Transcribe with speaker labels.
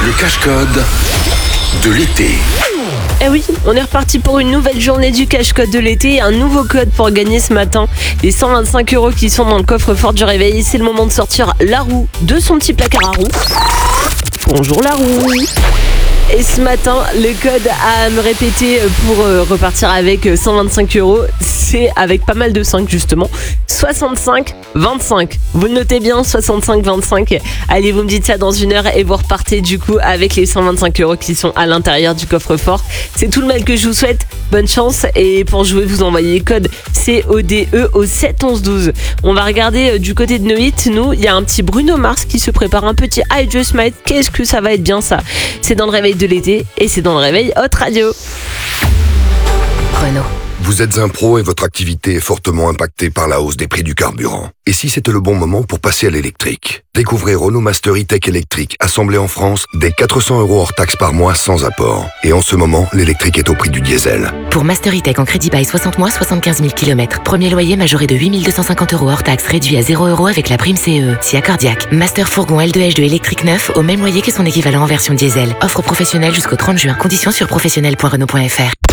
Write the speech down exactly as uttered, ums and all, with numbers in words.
Speaker 1: Le cache-code de l'été.
Speaker 2: Eh oui, on est reparti pour une nouvelle journée du cache-code de l'été et un nouveau code pour gagner ce matin. Les cent vingt-cinq euros qui sont dans le coffre-fort du réveil. C'est le moment de sortir la roue de son petit placard à roues. Bonjour la roue. Et ce matin, le code à me répéter pour repartir avec cent vingt-cinq euros, c'est avec pas mal de cinq justement. soixante-cinq vingt-cinq. Vous le notez bien, soixante-cinq vingt-cinq. Allez, vous me dites ça dans une heure et vous repartez du coup avec les cent vingt-cinq euros qui sont à l'intérieur du coffre-fort. C'est tout le mal que je vous souhaite. Bonne chance. Et pour jouer, vous envoyez code C O D E au sept onze douze. On va regarder du côté de Noït. Nous, il y a un petit Bruno Mars qui se prépare un petit I Just Might. Qu'est-ce que ça va être bien ça? C'est dans le réveil de l'été et c'est dans le réveil Hot Radio.
Speaker 3: Renault.
Speaker 1: Vous êtes un pro et votre activité est fortement impactée par la hausse des prix du carburant. Et si c'était le bon moment pour passer à l'électrique? Découvrez Renault Master E-Tech électrique, assemblé en France, dès quatre cents euros hors taxe par mois sans apport. Et en ce moment, l'électrique est au prix du diesel.
Speaker 3: Pour Master E-Tech en crédit bail soixante mois, soixante-quinze mille kilomètres. Premier loyer majoré de huit mille deux cent cinquante euros hors taxe, réduit à zéro euros avec la prime C E E. Si accordiaque. Master Fourgon L deux H deux électrique neuf au même loyer que son équivalent en version diesel. Offre professionnelle jusqu'au trente juin. Conditions sur professionnel point renault point f r.